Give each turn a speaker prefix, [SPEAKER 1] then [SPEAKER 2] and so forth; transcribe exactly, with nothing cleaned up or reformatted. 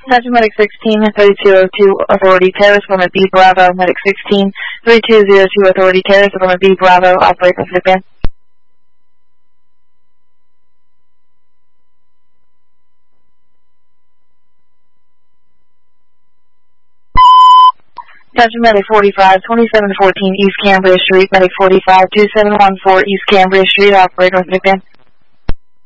[SPEAKER 1] Attention Medic sixteen, thirty-two oh two, Authority Terrace, Affirmative B Bravo, Medic sixteen, thirty-two oh two, Authority Terrace, Affirmative B Bravo, operate with the band. Attention Medic forty-five, twenty-seven fourteen East Cambria Street, Medic forty-five, two seven one four East Cambria Street, operate with the band.